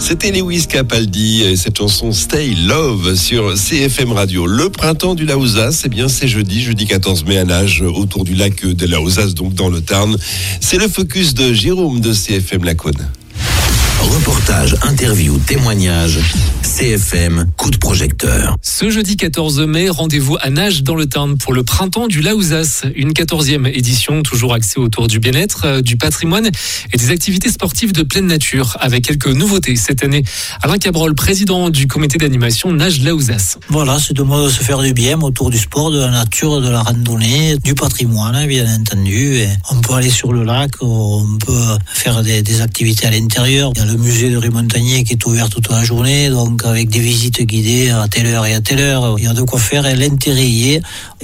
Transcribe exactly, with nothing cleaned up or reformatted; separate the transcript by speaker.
Speaker 1: C'était Lewis Capaldi et cette chanson Stay Love sur C F M Radio. Le printemps du Laouzas, eh bien c'est jeudi, jeudi quatorze mai à Nage, autour du lac de Laouzas, donc dans le Tarn. C'est le focus de Jérôme de C F M Lacaune.
Speaker 2: Reportage, interview, témoignage, C F M, coup de projecteur.
Speaker 3: Ce jeudi quatorze mai, rendez-vous à Nage dans le Tarn pour le printemps du Laouzas. Une quatorzième édition, toujours axée autour du bien-être, du patrimoine et des activités sportives de pleine nature, avec quelques nouveautés cette année. Alain Cabrol, président du comité d'animation Nage Laouzas.
Speaker 4: Voilà, c'est de moi de se faire du bien autour du sport, de la nature, de la randonnée, du patrimoine, bien entendu. Et on peut aller sur le lac, on peut faire des, des activités à l'intérieur. Il y a le musée de Rue-Montagnier qui est ouvert toute la journée, donc avec des visites guidées à telle heure et à telle heure. Il y a de quoi faire et l'intérêt y est.